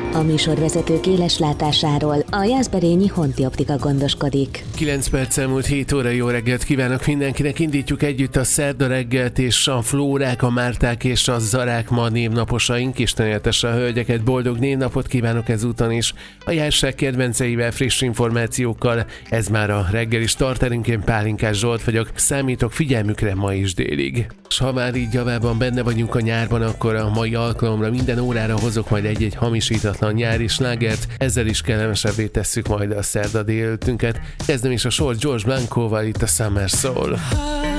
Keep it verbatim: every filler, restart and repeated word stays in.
A műsorvezetők éles látásáról a Jászberényi Honti Optika gondoskodik. kilenc perccel múlt hét óra, jó reggelt kívánok mindenkinek! Indítjuk együtt a szerda reggelt, és a Flórák, a Márták és a Zarák ma névnaposaink. Isten éltesse a hölgyeket, boldog névnapot kívánok ezúton is. A járság kedvenceivel, friss információkkal, ez már a reggeli starterünk. Én Pálinkás Zsolt vagyok, számítok figyelmükre ma is délig. S ha már így javában benne vagyunk a nyárban, akkor a mai alkalomra minden órára hozok majd egy-egy hamisítatlan nyári slágert, ezzel is kellemesebbé tesszük majd a szerda délelőttünket. Kezdem is a sort George Blancoval, itt a Summer Soul.